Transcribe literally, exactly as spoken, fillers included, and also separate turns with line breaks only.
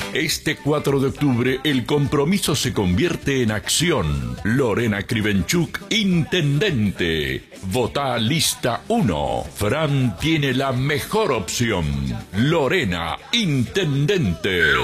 Este cuatro de octubre el compromiso se convierte en acción. Lorena Krivenchuk, intendente. Votá lista uno. Fran tiene la mejor opción. Lorena, intendente.